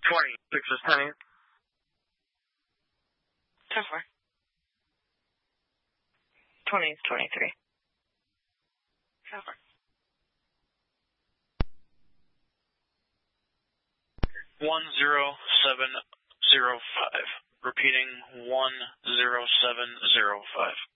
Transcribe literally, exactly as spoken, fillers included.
twenty-six is ten eight. ten four. twenty is twenty-three. ten four. one zero seven zero five. Repeating one zero seven zero five.